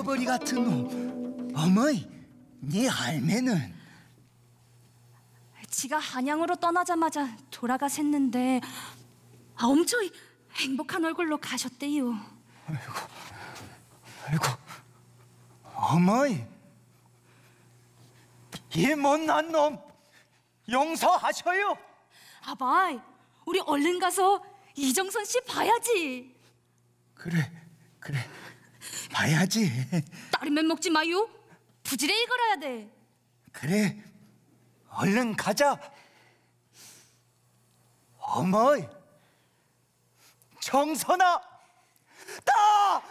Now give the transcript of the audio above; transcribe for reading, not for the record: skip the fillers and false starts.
잃어버리 같은 놈. 어머이, 네 할매는? 지가 한양으로 떠나자마자 돌아가셨는데 엄청 행복한 얼굴로 가셨대요. 아이고, 어머이, 이 못난 놈 용서하셔요. 아바이, 우리 얼른 가서 이정선 씨 봐야지. 그래, 봐야지. 다리면 먹지 마요. 부지런히 걸어야 돼. 그래, 얼른 가자. 어머이, 정선아, 나